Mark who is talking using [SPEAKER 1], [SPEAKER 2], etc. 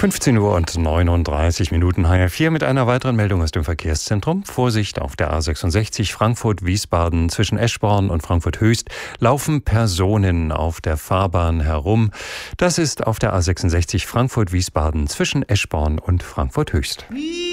[SPEAKER 1] 15 Uhr und 39 Minuten HR4 mit einer weiteren Meldung aus dem Verkehrszentrum. Vorsicht auf der A66 Frankfurt-Wiesbaden zwischen Eschborn und Frankfurt-Höchst laufen Personen auf der Fahrbahn herum. Das ist auf der A66 Frankfurt-Wiesbaden zwischen Eschborn und Frankfurt-Höchst.